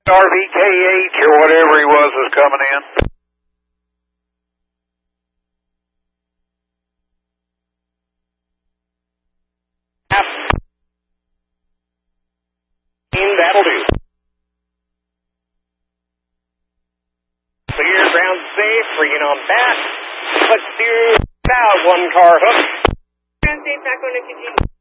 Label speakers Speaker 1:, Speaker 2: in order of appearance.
Speaker 1: RVKH or whatever he was coming in. That'll do. Clear, ground safe, bringing on back. Let's do about one car hook.
Speaker 2: Ground safe, back on to continue.